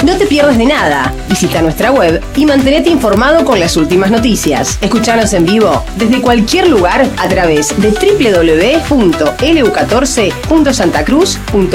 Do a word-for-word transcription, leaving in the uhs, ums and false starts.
No te pierdas de nada. Visita nuestra web y mantenete informado con las últimas noticias. Escuchanos en vivo desde cualquier lugar a través de doble u doble u doble u punto l u catorce punto santa cruz punto